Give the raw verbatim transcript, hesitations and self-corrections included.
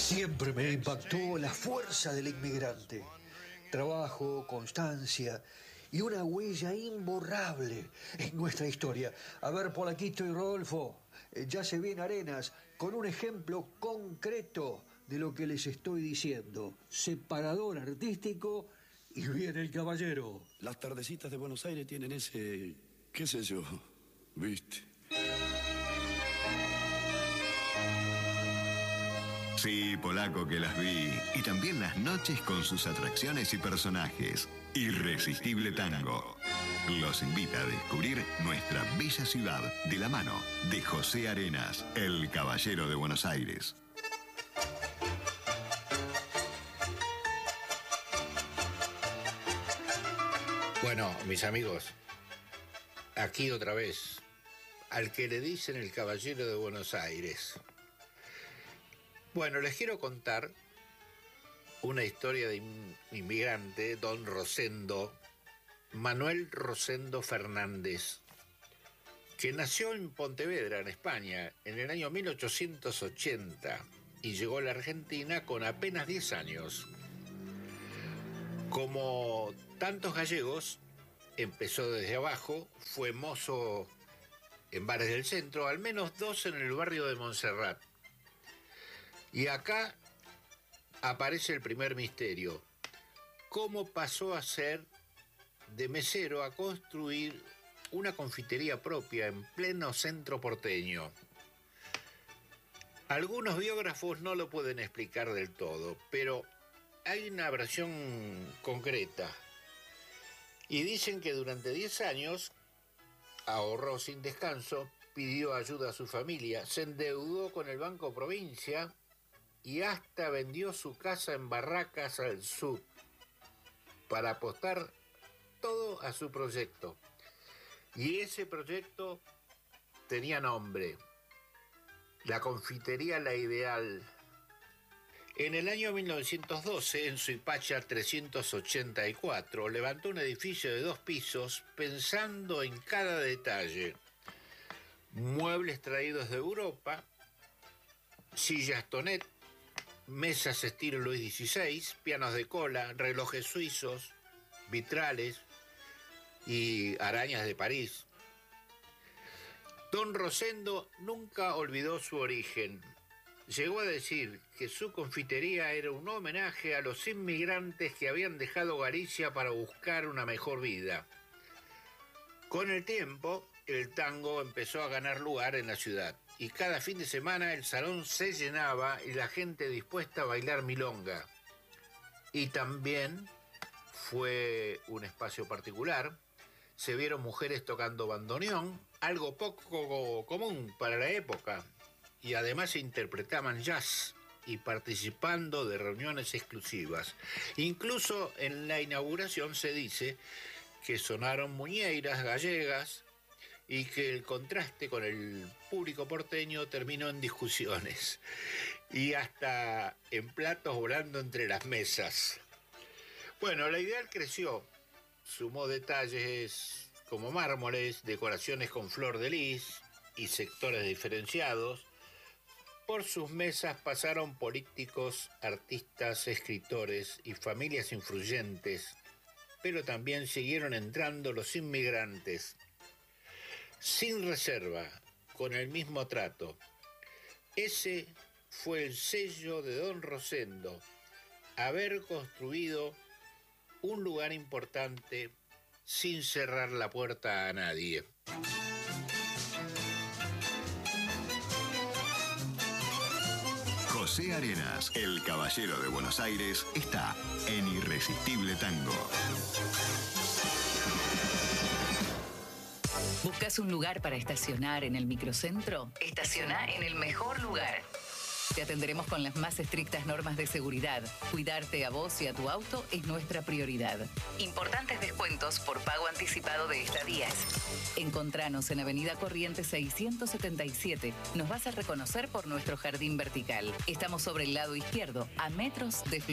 Siempre me impactó la fuerza del inmigrante. Trabajo, constancia y una huella imborrable en nuestra historia. A ver, Polaquito y Rodolfo, eh, ya se ven Arenas con un ejemplo concreto de lo que les estoy diciendo. Separador artístico y viene el caballero. Las tardecitas de Buenos Aires tienen ese, qué sé yo, ¿viste? Sí, Polaco, que las vi. Y también las noches con sus atracciones y personajes. Irresistible Tango. Los invita a descubrir nuestra bella ciudad de la mano de José Arenas, el caballero de Buenos Aires. Bueno, mis amigos, aquí otra vez, al que le dicen el caballero de Buenos Aires. Bueno, les quiero contar una historia de un inmigrante, don Rosendo, Manuel Rosendo Fernández, que nació en Pontevedra, en España, en el año mil ochocientos ochenta y llegó a la Argentina con apenas diez años. Como tantos gallegos, empezó desde abajo, fue mozo en bares del centro, al menos dos en el barrio de Montserrat. Y acá aparece el primer misterio. ¿Cómo pasó a ser de mesero a construir una confitería propia en pleno centro porteño? Algunos biógrafos no lo pueden explicar del todo, pero hay una versión concreta. Y dicen que durante diez años ahorró sin descanso, pidió ayuda a su familia, se endeudó con el Banco Provincia y hasta vendió su casa en Barracas al sur para apostar todo a su proyecto. Y ese proyecto tenía nombre: la confitería La Ideal. En el año mil novecientos doce, en Suipacha trescientos ochenta y cuatro, levantó un edificio de dos pisos pensando en cada detalle. Muebles traídos de Europa, sillas Tonet, mesas estilo Luis dieciséis, pianos de cola, relojes suizos, vitrales y arañas de París. Don Rosendo nunca olvidó su origen. Llegó a decir que su confitería era un homenaje a los inmigrantes que habían dejado Galicia para buscar una mejor vida. Con el tiempo, el tango empezó a ganar lugar en la ciudad y cada fin de semana el salón se llenaba y la gente dispuesta a bailar milonga. Y también fue un espacio particular. Se vieron mujeres tocando bandoneón, algo poco común para la época. Y además se interpretaban jazz y participando de reuniones exclusivas. Incluso en la inauguración se dice que sonaron muñeiras gallegas y que el contraste con el público porteño terminó en discusiones y hasta en platos volando entre las mesas. Bueno, la Ideal creció, sumó detalles como mármoles, decoraciones con flor de lis y sectores diferenciados. Por sus mesas pasaron políticos, artistas, escritores y familias influyentes, pero también siguieron entrando los inmigrantes, sin reserva, con el mismo trato. Ese fue el sello de don Rosendo, haber construido un lugar importante sin cerrar la puerta a nadie. José Arenas, el caballero de Buenos Aires, está en Irresistible Tango. ¿Buscas un lugar para estacionar en el microcentro? Estaciona en el mejor lugar. Te atenderemos con las más estrictas normas de seguridad. Cuidarte a vos y a tu auto es nuestra prioridad. Importantes descuentos por pago anticipado de estadías. Encontranos en Avenida Corrientes seiscientos setenta y siete. Nos vas a reconocer por nuestro jardín vertical. Estamos sobre el lado izquierdo, a metros de Flor.